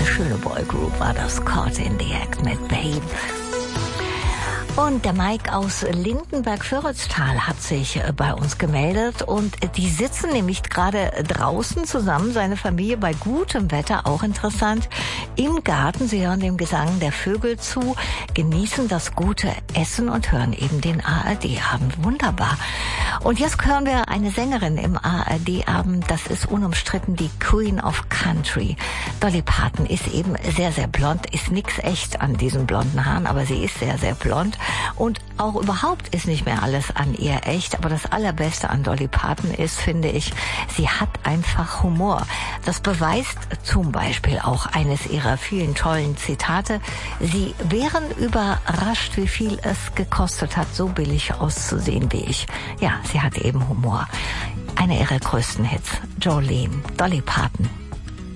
Eine schöne Boygroup war das, Caught in the Act mit Babe. Und der Mike aus Lindenberg-Föritztal hat sich bei uns gemeldet und die sitzen nämlich gerade draußen zusammen, seine Familie bei gutem Wetter, auch interessant, im Garten. Sie hören dem Gesang der Vögel zu, genießen das gute Essen und hören eben den ARD-Abend. Wunderbar. Und jetzt hören wir eine Sängerin im ARD-Abend, das ist unumstritten die Queen of Country. Dolly Parton ist eben sehr, sehr blond, ist nix echt an diesen blonden Haaren, aber sie ist sehr, sehr blond. Und auch überhaupt ist nicht mehr alles an ihr echt, aber das Allerbeste an Dolly Parton ist, finde ich, sie hat einfach Humor. Das beweist zum Beispiel auch eines ihrer vielen tollen Zitate. Sie wären überrascht, wie viel es gekostet hat, so billig auszusehen wie ich. Ja, sie hat eben Humor. Einer ihrer größten Hits, Jolene, Dolly Parton.